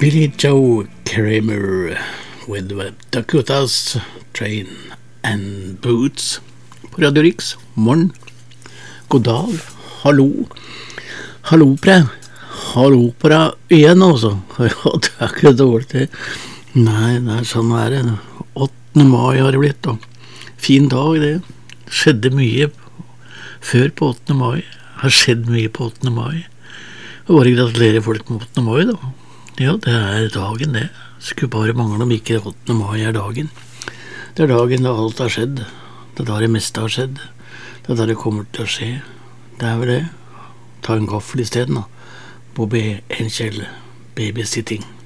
Billy Joe Kramer with Dakotas Train and Boots på Radio Riks. Morgen, god dag, hallo på deg. Hallo på deg igjen altså. Ja, det ikke dårlig det. Nei, sånn det. 8. mai har det blitt da. Fin dag det. Skjedde mye før på 8. mai. Har skjedd mye på 8. mai. Og bare gratulerer folk med 8. mai da. Ja, det dagen det. Skulle bare mangle om ikke 8. mai dagen. Det dagen da alt har skjedd. Det da det meste har skjedd. Det da det kommer til å skje. Det vel det. Ta en gaffel i stedet da. Bobby Angel, babysitting.